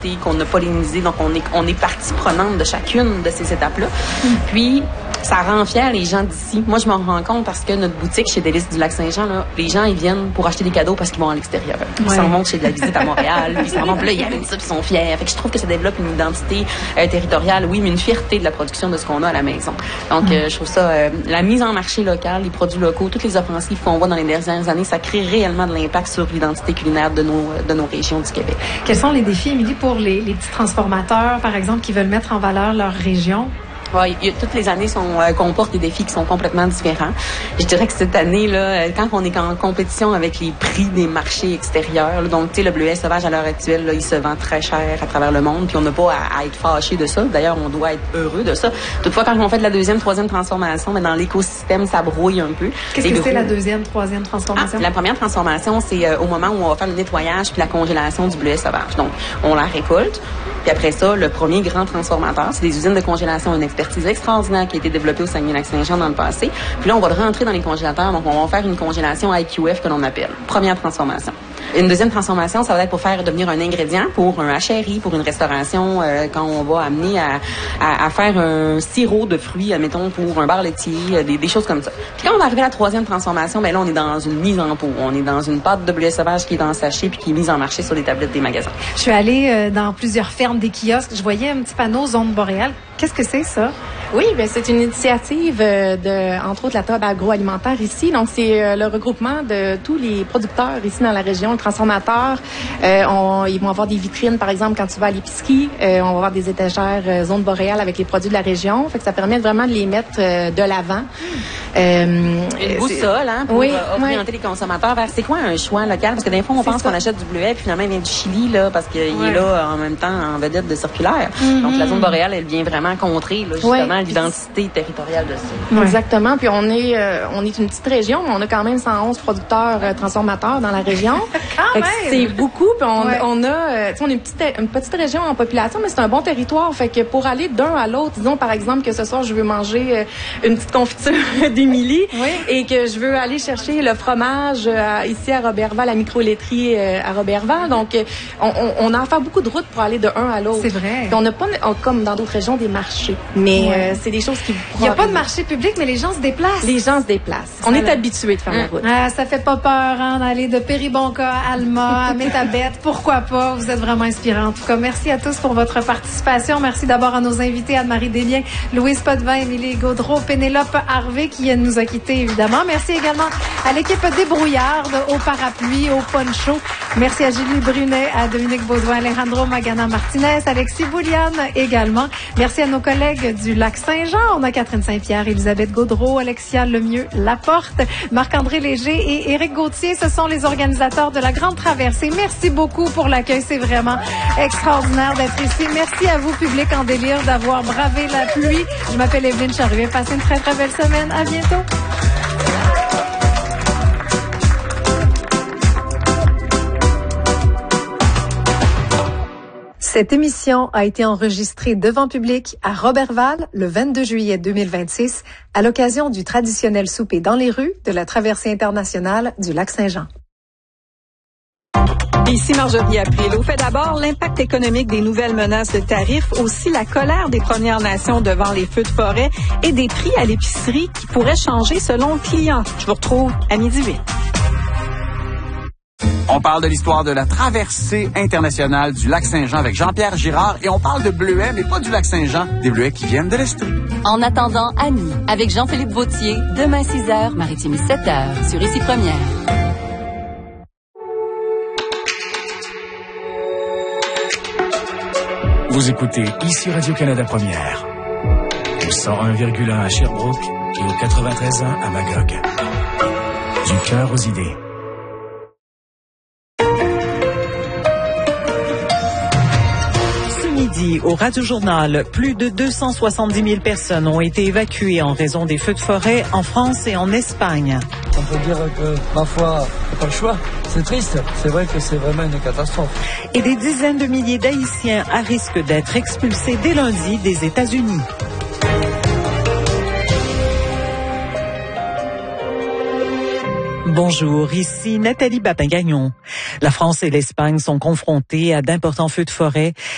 qu'on n'a pollinisé, donc on est partie prenante de chacune de ces étapes-là. Puis ça rend fier les gens d'ici. Moi, je m'en rends compte parce que notre boutique chez Délices du Lac-Saint-Jean, là, les gens, ils viennent pour acheter des cadeaux parce qu'ils vont à l'extérieur. Ils s'en vont chez de la visite à Montréal, puis ils s'en vont, puis là, ils amènent ça, puis ils sont fiers. Fait que je trouve que ça développe une identité territoriale, oui, mais une fierté de la production de ce qu'on a à la maison. Donc, je trouve ça, la mise en marché local, les produits locaux, toutes les offensives qu'on voit dans les dernières années, ça crée réellement de l'impact sur l'identité culinaire de nos régions du Québec. Quels sont les défis, Émilie, pour les petits transformateurs, par exemple, qui veulent mettre en valeur leur région? Ouais, toutes les années comportent des défis qui sont complètement différents. Je dirais que cette année, là, quand on est en compétition avec les prix des marchés extérieurs, là, donc, tu sais, le bleuet sauvage à l'heure actuelle, là, il se vend très cher à travers le monde, puis on n'a pas à être fâché de ça. D'ailleurs, on doit être heureux de ça. Toutefois, quand on fait de la deuxième, troisième transformation, mais dans l'écosystème, ça brouille un peu. Qu'est-ce que c'est la deuxième, troisième transformation? La première transformation, c'est au moment où on va faire le nettoyage puis la congélation du bleuet sauvage. Donc, on la récolte. Puis après ça, le premier grand transformateur, c'est des usines de congélation, une expertise extraordinaire qui a été développée au Saguenay-Lac-Saint-Jean dans le passé. Puis là, on va le rentrer dans les congélateurs. Donc, on va faire une congélation IQF que l'on appelle. Première transformation. Une deuxième transformation, ça va être pour faire devenir un ingrédient pour un HRI, pour une restauration, quand on va amener à faire un sirop de fruits, admettons, pour un bar laitier, des choses comme ça. Puis quand on va arriver à la troisième transformation, ben là, on est dans une mise en pot. On est dans une pâte de bleuet sauvage qui est en sachet puis qui est mise en marché sur les tablettes des magasins. Je suis allée dans plusieurs fermes, des kiosques. Je voyais un petit panneau zone boréale. Qu'est-ce que c'est, ça? Oui, ben c'est une initiative entre autres, la table agroalimentaire ici. Donc, c'est le regroupement de tous les producteurs ici dans la région, les transformateurs. Ils vont avoir des vitrines, par exemple, quand tu vas à l'épicerie. On va avoir des étagères zone boréale avec les produits de la région. Fait que ça permet vraiment de les mettre de l'avant. Une boussole, hein, pour orienter les consommateurs vers c'est quoi un choix local? Parce que des fois, on pense qu'on achète du bleuet, puis finalement, il vient du Chili, là, parce qu'il est là en même temps en vedette de circulaire. Donc, la zone boréale, elle vient vraiment contrer, là, justement, l'identité territoriale de ça. Exactement. Puis on est une petite région, mais on a quand même 111 producteurs transformateurs dans la région. C'est beaucoup. Puis on a une petite région en population, mais c'est un bon territoire. Fait que pour aller d'un à l'autre, disons par exemple que ce soir je veux manger une petite confiture d'Émilie et que je veux aller chercher le fromage ici à Roberval, à micro-laiterie à Roberval. Donc on a à faire beaucoup de routes pour aller de un à l'autre. C'est vrai. Puis on n'a pas comme dans d'autres régions des marchés, mais c'est des choses qui... Il n'y a pas de marché public, mais les gens se déplacent. Les gens se déplacent. On est habitués de faire la route. Ah, ça fait pas peur, hein, d'aller de Péribonka à Alma, à Métabette. Pourquoi pas? Vous êtes vraiment inspirants. En tout cas, merci à tous pour votre participation. Merci d'abord à nos invités, Anne-Marie Desliens, Louise Potvin, Émilie Gaudreault, Pénélope Harvey, qui nous a quittés, évidemment. Merci également à l'équipe débrouillarde, au parapluie, au poncho. Merci à Julie Brunet, à Dominique Baudouin, Alejandro Magana-Martinez, Alexis Bouliane également. Merci à nos collègues du Lac-Saint-Jean. On a Catherine Saint-Pierre, Elisabeth Gaudreault, Alexia Lemieux-Laporte, Marc-André Léger et Éric Gauthier. Ce sont les organisateurs de la Grande Traversée. Merci beaucoup pour l'accueil. C'est vraiment extraordinaire d'être ici. Merci à vous, public en délire, d'avoir bravé la pluie. Je m'appelle Evelyne Charruet. Passez une très, très belle semaine. À bientôt. Cette émission a été enregistrée devant public à Roberval le 22 juillet 2026 à l'occasion du traditionnel souper dans les rues de la traversée internationale du Lac-Saint-Jean. Ici Marjorie April. Au fait d'abord, l'impact économique des nouvelles menaces de tarifs, aussi la colère des Premières Nations devant les feux de forêt et des prix à l'épicerie qui pourraient changer selon le client. Je vous retrouve à 12h08. On parle de l'histoire de la traversée internationale du Lac-Saint-Jean avec Jean-Pierre Girard et on parle de bleuets, mais pas du Lac-Saint-Jean, des bleuets qui viennent de l'Estrie. En attendant, Annie, avec Jean-Philippe Vautier, demain 6h, Maritime 7h, sur Ici Première. Vous écoutez Ici Radio-Canada Première, au 101,1 à Sherbrooke et au 93.1 à Magog. Du cœur aux idées. Au Radio-Journal, plus de 270 000 personnes ont été évacuées en raison des feux de forêt en France et en Espagne. On peut dire que, ma foi, c'est pas le choix. C'est triste. C'est vrai que c'est vraiment une catastrophe. Et des dizaines de milliers d'Haïtiens à risque d'être expulsés dès lundi des États-Unis. Bonjour, ici Nathalie Bapin-Gagnon. La France et l'Espagne sont confrontées à d'importants feux de forêt.